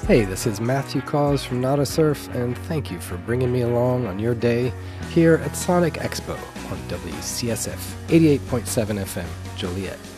Hey, this is Matthew Cause from Surf, and thank you for bringing me along on your day here at Sonic Expo on WCSF 88.7 FM, Joliet.